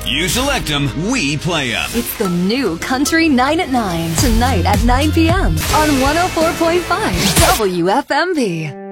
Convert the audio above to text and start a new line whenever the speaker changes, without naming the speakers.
You select them, we play them.
It's the new Country 9 at 9. Tonight at 9 p.m. on 104.5 WFMV.